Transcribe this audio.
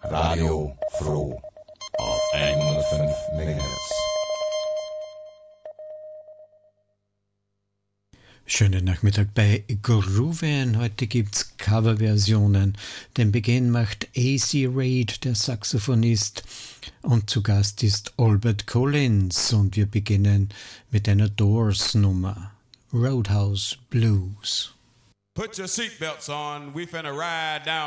Radio Froh auf 105 MHz. Schönen Nachmittag bei Grooven. Heute gibt's Coverversionen. Den Beginn macht AC Reid, der Saxophonist, und zu Gast ist Albert Collins. Und wir beginnen mit einer Doors-Nummer, Roadhouse Blues. Put your seatbelts on, we finna ride down